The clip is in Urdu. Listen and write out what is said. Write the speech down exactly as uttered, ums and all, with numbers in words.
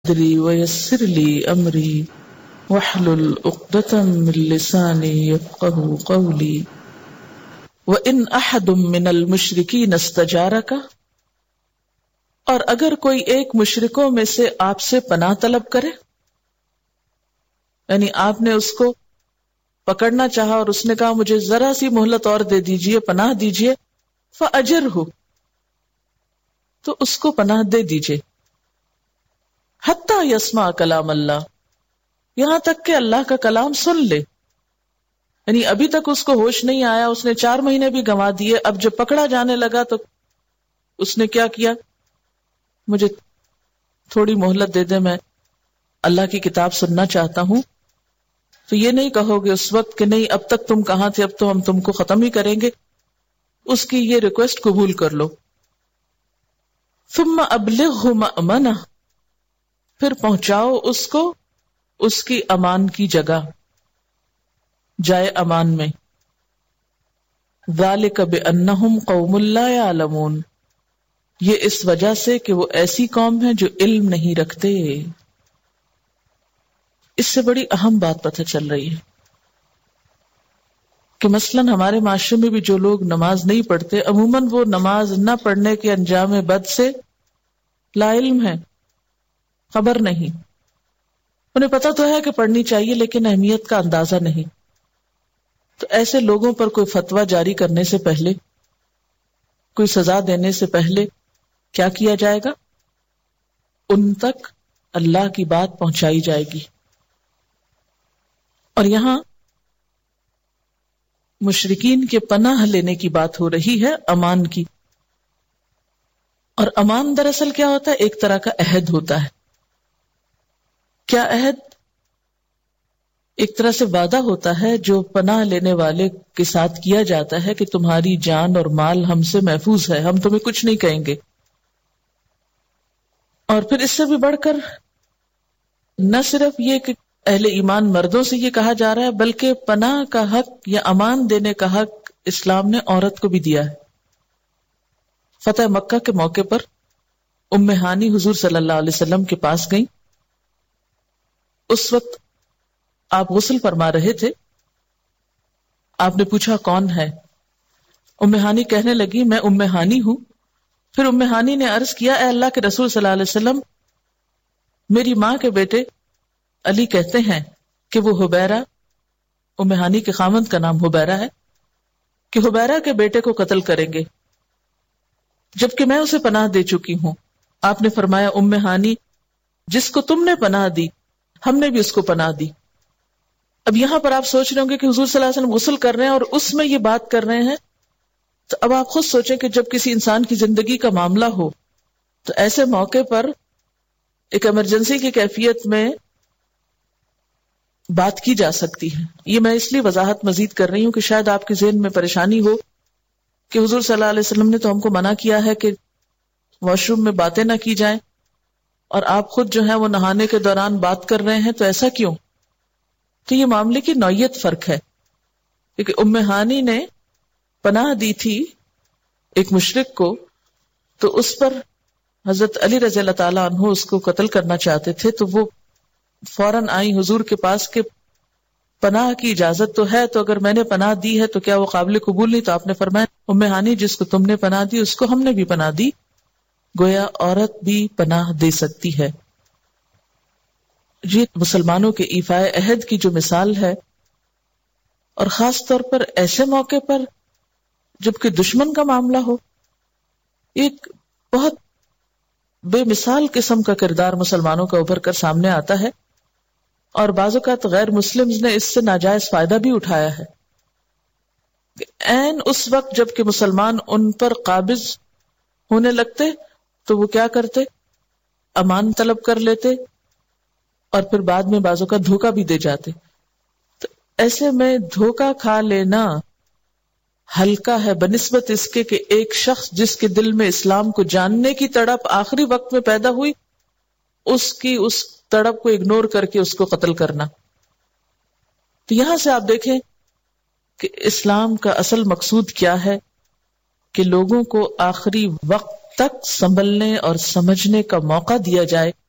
صدری ویسر لی امری واحلل عقدۃ من لسانی یفقہوا قولی وان احد من المشرکین استجارک، اور اگر کوئی ایک مشرکوں میں سے آپ سے پناہ طلب کرے، یعنی آپ نے اس کو پکڑنا چاہا اور اس نے کہا مجھے ذرا سی مہلت اور دے دیجئے، پناہ دیجئے، فاجرہ، تو اس کو پناہ دے دیجئے، حتی یسمع کلام اللہ، یہاں تک کہ اللہ کا کلام سن لے۔ یعنی ابھی تک اس کو ہوش نہیں آیا، اس نے چار مہینے بھی گنوا دیے، اب جب پکڑا جانے لگا تو اس نے کیا کیا، مجھے تھوڑی مہلت دے دے، میں اللہ کی کتاب سننا چاہتا ہوں، تو یہ نہیں کہو گے اس وقت کہ نہیں اب تک تم کہاں تھے، اب تو ہم تم کو ختم ہی کریں گے، اس کی یہ ریکویسٹ قبول کر لو۔ ثم ابلغہ مأمنہ، پھر پہنچاؤ اس کو اس کی امان کی جگہ، جائے امان میں۔ ذالک بأنہم قوم لا یعلمون، یہ اس وجہ سے کہ وہ ایسی قوم ہے جو علم نہیں رکھتے۔ اس سے بڑی اہم بات پتہ چل رہی ہے کہ مثلاً ہمارے معاشرے میں بھی جو لوگ نماز نہیں پڑھتے، عموماً وہ نماز نہ پڑھنے کے انجام بد سے لا علم ہے، خبر نہیں، انہیں پتہ تو ہے کہ پڑھنی چاہیے لیکن اہمیت کا اندازہ نہیں۔ تو ایسے لوگوں پر کوئی فتویٰ جاری کرنے سے پہلے، کوئی سزا دینے سے پہلے کیا کیا جائے گا؟ ان تک اللہ کی بات پہنچائی جائے گی۔ اور یہاں مشرکین کے پناہ لینے کی بات ہو رہی ہے، امان کی۔ اور امان دراصل کیا ہوتا ہے؟ ایک طرح کا عہد ہوتا ہے۔ کیا عہد؟ ایک طرح سے وعدہ ہوتا ہے جو پناہ لینے والے کے ساتھ کیا جاتا ہے کہ تمہاری جان اور مال ہم سے محفوظ ہے، ہم تمہیں کچھ نہیں کہیں گے۔ اور پھر اس سے بھی بڑھ کر نہ صرف یہ کہ اہل ایمان مردوں سے یہ کہا جا رہا ہے، بلکہ پناہ کا حق یا امان دینے کا حق اسلام نے عورت کو بھی دیا ہے۔ فتح مکہ کے موقع پر ام ہانی حضور صلی اللہ علیہ وسلم کے پاس گئیں۔ اس وقت آپ غسل فرما رہے تھے، آپ نے پوچھا کون ہے؟ ام ہانی کہنے لگی میں ام ہانی ہوں۔ پھر ام ہانی نے عرض کیا اے اللہ کے رسول صلی اللہ علیہ وسلم، میری ماں کے بیٹے علی کہتے ہیں کہ وہ حبیرہ، ام ہانی کے خاوند کا نام حبیرہ ہے، کہ حبیرہ کے بیٹے کو قتل کریں گے، جبکہ میں اسے پناہ دے چکی ہوں۔ آپ نے فرمایا ام ہانی، جس کو تم نے پناہ دی ہم نے بھی اس کو پناہ دی۔ اب یہاں پر آپ سوچ رہے ہوں گے کہ حضور صلی اللہ علیہ وسلم غسل کر رہے ہیں اور اس میں یہ بات کر رہے ہیں، تو اب آپ خود سوچیں کہ جب کسی انسان کی زندگی کا معاملہ ہو تو ایسے موقع پر ایک ایمرجنسی کی کیفیت میں بات کی جا سکتی ہے۔ یہ میں اس لیے وضاحت مزید کر رہی ہوں کہ شاید آپ کے ذہن میں پریشانی ہو کہ حضور صلی اللہ علیہ وسلم نے تو ہم کو منع کیا ہے کہ واش روم میں باتیں نہ کی جائیں، اور آپ خود جو ہیں وہ نہانے کے دوران بات کر رہے ہیں، تو ایسا کیوں؟ تو یہ معاملے کی نوعیت فرق ہے، کیونکہ ام ہانی نے پناہ دی تھی ایک مشرک کو، تو اس پر حضرت علی رضی اللہ تعالیٰ عنہ اس کو قتل کرنا چاہتے تھے، تو وہ فوراً آئی حضور کے پاس کہ پناہ کی اجازت تو ہے، تو اگر میں نے پناہ دی ہے تو کیا وہ قابل قبول نہیں؟ تو آپ نے فرمایا ام ہانی، جس کو تم نے پناہ دی اس کو ہم نے بھی پناہ دی۔ گویا عورت بھی پناہ دے سکتی ہے۔ یہ مسلمانوں کے ایفائے عہد کی جو مثال ہے، اور خاص طور پر ایسے موقع پر جبکہ دشمن کا معاملہ ہو، ایک بہت بے مثال قسم کا کردار مسلمانوں کا ابھر کر سامنے آتا ہے، اور بعض اوقات غیر مسلمز نے اس سے ناجائز فائدہ بھی اٹھایا ہے۔ عین اس وقت جب کہ مسلمان ان پر قابض ہونے لگتے تو وہ کیا کرتے؟ امان طلب کر لیتے، اور پھر بعد میں بعضوں کا دھوکہ بھی دے جاتے۔ تو ایسے میں دھوکہ کھا لینا ہلکا ہے بنسبت اس کے کہ ایک شخص جس کے دل میں اسلام کو جاننے کی تڑپ آخری وقت میں پیدا ہوئی، اس کی اس تڑپ کو اگنور کر کے اس کو قتل کرنا۔ تو یہاں سے آپ دیکھیں کہ اسلام کا اصل مقصود کیا ہے، کہ لوگوں کو آخری وقت تک سنبھلنے اور سمجھنے کا موقع دیا جائے